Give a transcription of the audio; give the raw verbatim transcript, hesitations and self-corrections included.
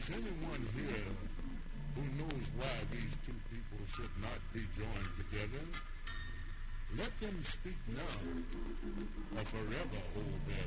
there's anyone here who knows why these two people should not be joined together, let them speak now or forever hold their